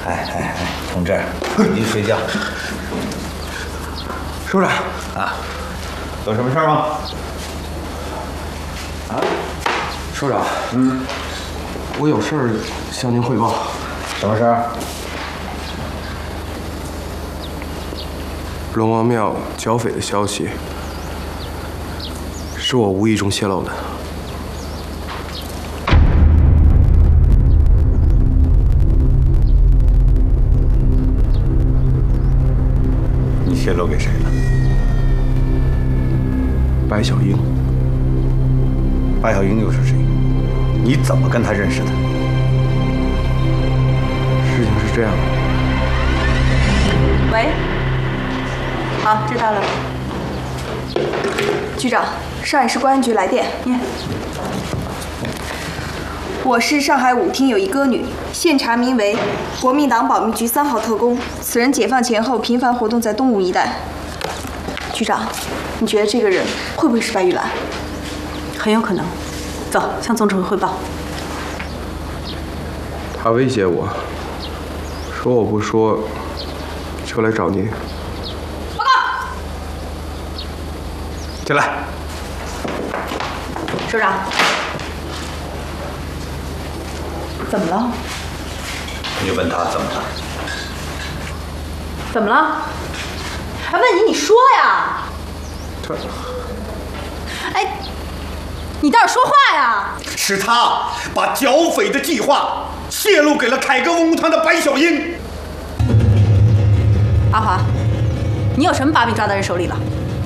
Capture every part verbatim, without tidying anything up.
哎哎哎，同志，你睡觉。 首长啊，有什么事吗？ 啊，首长，嗯，我有事儿向您汇报。 什么事儿？ 龙王庙剿匪的消息，是我无意中泄露的。 你泄露给谁了？ 白小英。 白小英又是谁？你怎么跟她认识的？ 事情是这样的。 喂，好，知道了。局长，上海市公安局来电，你看。我市上海舞厅有一歌女，现查名为国民党保密局三号特工，此人解放前后频繁活动在东吴一带。局长，你觉得这个人会不会是白玉兰？ 很有可能。走，向总指挥汇报。 他威胁我，说我不说，就来找您。 报告。 进来。 首长，怎么了？ 你问他怎么了？ 怎么了？还问你，你说呀！ 他， 哎，你倒是说话呀！ 是他把剿匪的计划泄露给了凯歌文物团的白小英。 阿华，你有什么把柄抓到人手里了？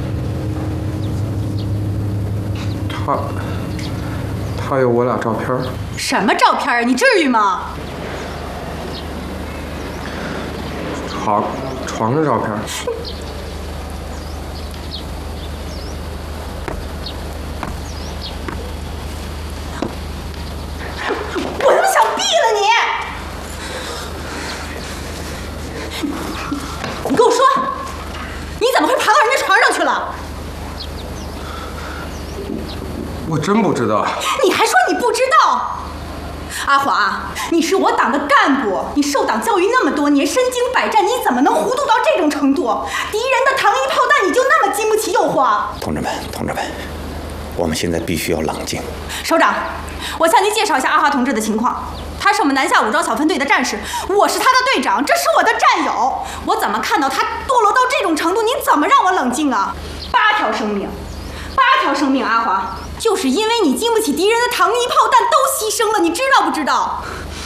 他，他有我俩照片。 什么照片啊？你至于吗？ 床床的照片。 我他妈想毙了你！ 你给我说，你怎么会爬到人家床上去了？ 我真不知道。 你还说你不知道？阿华，你是我党的干部，你受党教育那么多年，身经百战，你怎么能糊涂到这种程度？敌人的糖衣炮弹你就那么经不起诱惑？ 同志们，同志们，我们现在必须要冷静。 首长，我向您介绍一下阿华同志的情况。他是我们南下武装小分队的战士，我是他的队长，这是我的战友。我怎么看到他堕落到这种程度？您怎么让我冷静啊？八条生命，八条生命，阿华，就是因为你经不起敌人的糖衣炮弹，都牺牲了，你知道不知道？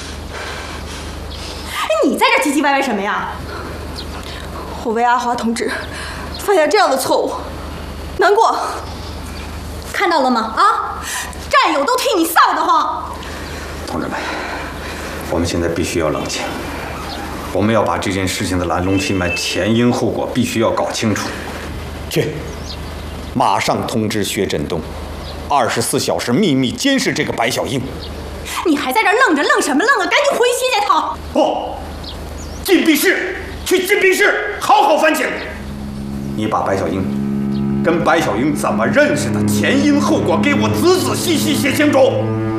哎，你在这唧唧歪歪什么呀？ 我为阿华同志犯下这样的错误，难过。 看到了吗？啊，战友都替你臊得慌。 同志们，我们现在必须要冷静，我们要把这件事情的来龙去脉、前因后果必须要搞清楚。去，马上通知薛振东，二十四小时秘密监视这个白小英。 你还在这愣着，愣什么愣啊？赶紧回歇歇套。 不，禁闭室，去禁闭室好好反省。你把白小英跟白小英怎么认识的，前因后果给我仔仔细细写清楚。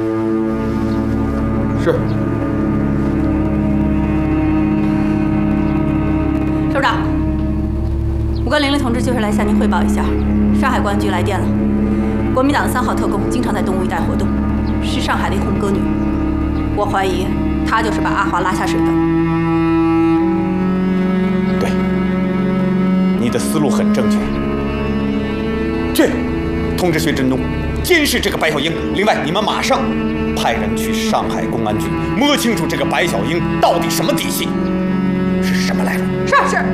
是。 首长，我跟玲玲同志就是来向您汇报一下，上海公安局来电了，国民党的三号特工经常在东吴一带活动，是上海的一红歌女，我怀疑她就是把阿华拉下水的。 对，你的思路很正确。去，通知薛振东监视这个白小英。另外，你们马上派人去上海公安局摸清楚这个白小英到底什么底细，是什么来路。 是是。